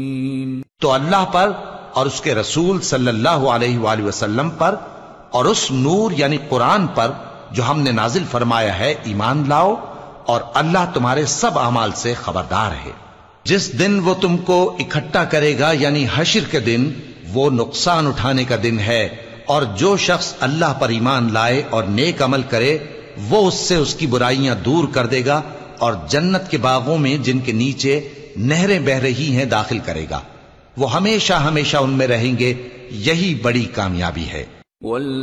तो अल्लाह पर और उसके रसूल सल्लल्लाहु अलैहि वसल्लम पर और उस नूर यानी कुरान पर जो हमने नाजिल फरमाया है ईमान लाओ, और अल्लाह तुम्हारे सब अमाल से खबरदार है। जिस दिन वो तुमको इकट्ठा करेगा यानी हश्र के दिन, वो नुकसान उठाने का दिन है, और जो शख्स अल्लाह पर ईमान लाए और नेक अमल करे वो उससे उसकी बुराइयां दूर कर देगा और जन्नत के बागों में जिनके नीचे नहरें बह रही हैं दाखिल करेगा। वो हमेशा हमेशा उनमें रहेंगे, यही बड़ी कामयाबी है।